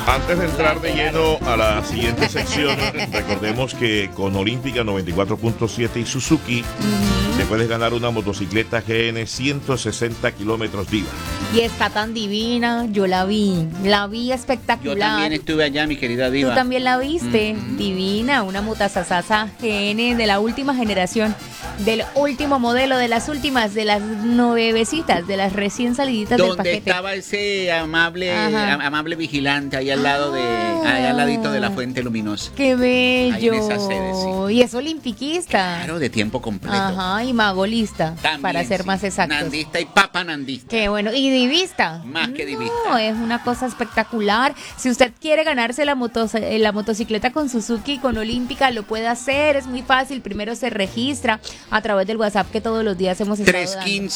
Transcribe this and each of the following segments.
Antes de entrar de lleno a la siguiente sección, recordemos que con Olímpica 94.7 y Suzuki te puedes ganar una motocicleta GN 160 kilómetros Diva. Y está tan divina, yo la vi espectacular. Yo también estuve allá, mi querida Diva. Tú también la viste, divina, una motasasasa GN de la última generación, del último modelo, de las últimas, de las nuevecitas, de las recién saliditas del paquete. Donde estaba ese amable vigilante ahí al lado ahí al ladito de la fuente luminosa. ¡Qué bello! Ahí en esa sede, sí. Y es olimpiquista. Claro, de tiempo completo. Ajá, y magolista, también, para ser más exactos. Nandista y papanandista. Qué bueno, y divista. Más que divista. No, es una cosa espectacular. Si usted quiere ganarse la motocicleta con Suzuki, con Olímpica, lo puede hacer, es muy fácil. Primero se registra a través del WhatsApp que todos los días hemos estado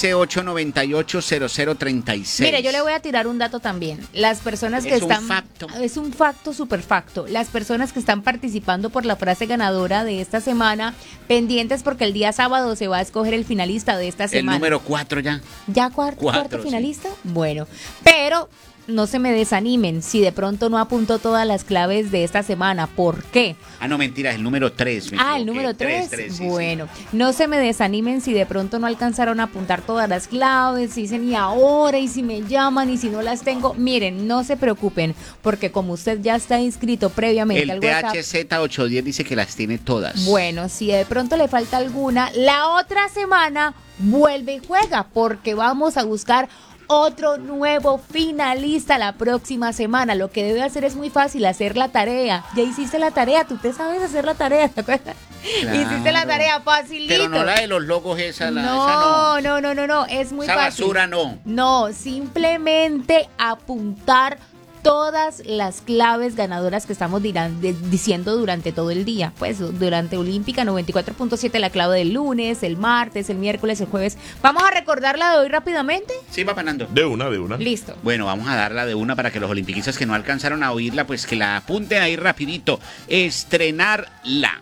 315-898-0036. Mire, yo le voy a tirar un dato también. Las personas que están... Es un facto, super facto. Las personas que están participando por la frase ganadora de esta semana, pendientes porque el día sábado se va a escoger el finalista de esta semana. El número 4 ya. ¿Ya cuarto finalista? Sí. Bueno, pero no se me desanimen si de pronto no apunto todas las claves de esta semana. ¿Por qué? No, mentira, es el número 3. El número 3. Bueno, sí. No se me desanimen si de pronto no alcanzaron a apuntar todas las claves, si dicen y ahora, y si me llaman, y si no las tengo. Miren, no se preocupen, porque como usted ya está inscrito previamente al WhatsApp. El THZ810 dice que las tiene todas. Bueno, si de pronto le falta alguna, la otra semana vuelve y juega, porque vamos a buscar otro nuevo finalista la próxima semana. Lo que debe hacer es muy fácil, hacer la tarea. Ya hiciste la tarea, tú te sabes hacer la tarea, ¿te acuerdas? Claro. Hiciste la tarea facilito. Pero no la de los logos esa, no, esa no, es muy esa fácil. Esa basura no. No, simplemente apuntar todas las claves ganadoras que estamos diciendo durante todo el día. Pues durante Olímpica 94.7 la clave del lunes, el martes, el miércoles, el jueves. ¿Vamos a recordarla de hoy rápidamente? Sí, va Fernando. De una. Listo. Bueno, vamos a darla de una para que los olimpiquistas que no alcanzaron a oírla, pues que la apunten ahí rapidito. Estrenarla.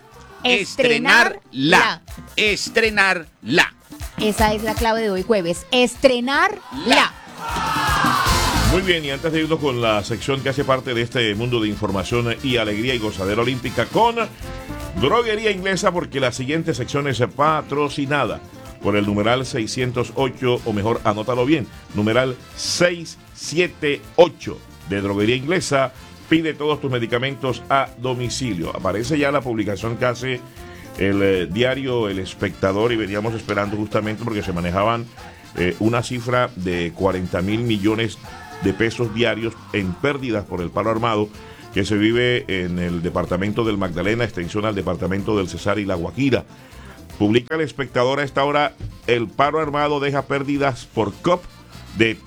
Esa es la clave de hoy jueves. Estrenarla. Muy bien, y antes de irnos con la sección que hace parte de este mundo de información y alegría y gozadera olímpica con Droguería Inglesa, porque la siguiente sección es patrocinada por el numeral 608, o mejor, anótalo bien, numeral 678 de Droguería Inglesa. Pide todos tus medicamentos a domicilio. Aparece ya la publicación que hace el diario El Espectador, y veníamos esperando justamente porque se manejaban una cifra de 40,000 millones de pesos diarios en pérdidas por el paro armado que se vive en el departamento del Magdalena, extensión al departamento del Cesar y La Guajira. Publica El Espectador a esta hora: el paro armado deja pérdidas por COP de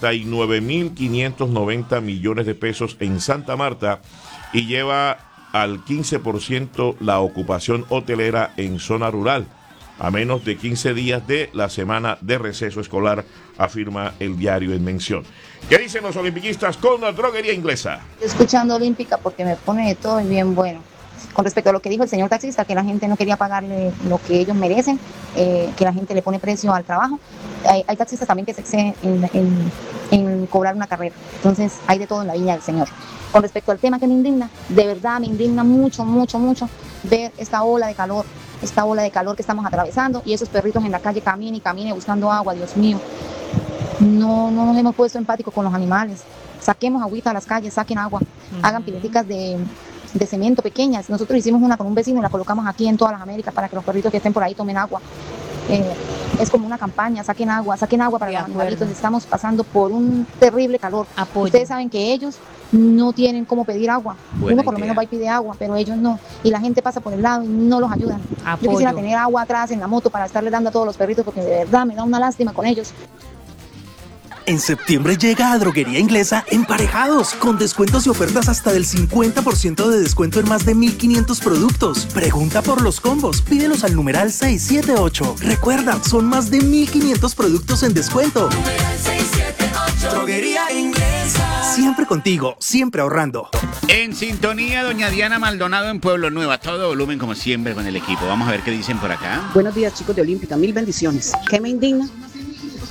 39,590 millones de pesos en Santa Marta y lleva al 15% la ocupación hotelera en zona rural, a menos de 15 días de la semana de receso escolar, afirma el diario en mención. ¿Qué dicen los olimpiquistas con la Droguería Inglesa? Escuchando Olímpica porque me pone de todo y bien bueno. Con respecto a lo que dijo el señor taxista, que la gente no quería pagarle lo que ellos merecen, que la gente le pone precio al trabajo. Hay taxistas también que se exceden en cobrar una carrera. Entonces hay de todo en la viña del señor. Con respecto al tema que me indigna, de verdad me indigna mucho ver esta ola de calor que estamos atravesando, y esos perritos en la calle camine y camine buscando agua. Dios mío, no nos hemos puesto empáticos con los animales. Saquemos agüita a las calles, saquen agua, hagan pileticas de cemento pequeñas. Nosotros hicimos una con un vecino y la colocamos aquí en todas las Américas para que los perritos que estén por ahí tomen agua. Es como una campaña, saquen agua para los animalitos. Estamos pasando por un terrible calor. Apoyo. Ustedes saben que ellos no tienen cómo pedir agua. Buena Uno por lo idea. menos va y pide agua, pero ellos no. Y la gente pasa por el lado y no los ayudan. Apoyo. Yo quisiera tener agua atrás en la moto para estarle dando a todos los perritos, porque de verdad me da una lástima con ellos. En septiembre llega a Droguería Inglesa Emparejados, con descuentos y ofertas hasta del 50% de descuento en más de 1,500 productos. Pregunta por los combos, pídelos al numeral 678. Recuerda, son más de 1,500 productos en descuento. Numeral 678. Droguería Inglesa. Siempre contigo, siempre ahorrando. En sintonía, doña Diana Maldonado en Pueblo Nuevo, a todo volumen como siempre con el equipo. Vamos a ver qué dicen por acá. Buenos días, chicos de Olímpica, mil bendiciones. ¿Qué me indigna?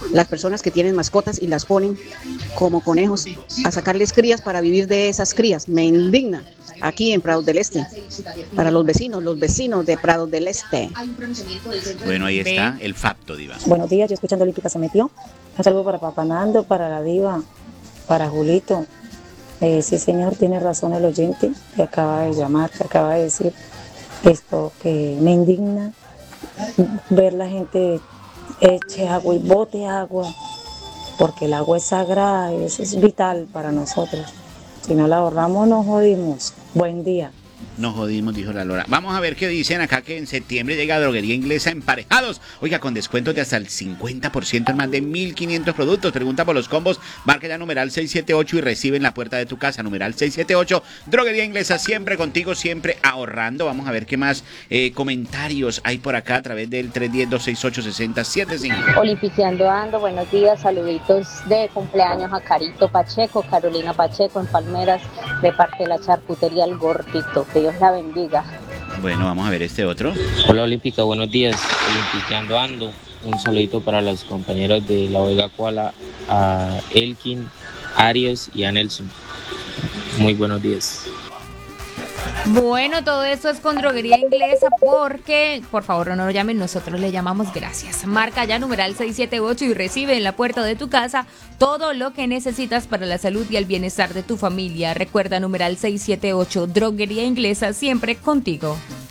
las personas que tienen mascotas y las ponen como conejos a sacarles crías para vivir de esas crías. Me indigna aquí en Prados del Este, para los vecinos de Prados del Este. Bueno, ahí está el facto, Diva. Buenos días, yo escuchando Olímpica se metió. Un saludo para Papá Nando, para la Diva, para Julito. Sí, señor, tiene razón el oyente que acaba de llamar, que acaba de decir esto, que me indigna ver la gente eche agua y bote agua, porque el agua es sagrada y eso es vital para nosotros. Si no la ahorramos, nos jodimos. Buen día. Nos jodimos, dijo la Lora. Vamos a ver qué dicen acá, que en septiembre llega Droguería Inglesa Emparejados. Oiga, con descuentos de hasta el 50% en más de 1.500 productos. Pregunta por los combos, marca ya numeral 678 y recibe en la puerta de tu casa, numeral 678. Droguería Inglesa, siempre contigo, siempre ahorrando. Vamos a ver qué más comentarios hay por acá a través del 310-268-6075. Olimpiqueando ando, buenos días, saluditos de cumpleaños a Carito Pacheco, Carolina Pacheco en Palmeras, de parte de la charcutería El Gordito. Que Dios la bendiga. Bueno, vamos a ver este otro. Hola Olímpica, buenos días. Olimpiqueando ando. Un saludito para los compañeros de la Vega Cuala, a Elkin, Arias y a Nelson. Muy buenos días. Bueno, todo eso es con Droguería Inglesa porque, por favor, no nos llamen, nosotros le llamamos gracias. Marca ya numeral 678 y recibe en la puerta de tu casa todo lo que necesitas para la salud y el bienestar de tu familia. Recuerda numeral 678, Droguería Inglesa, siempre contigo.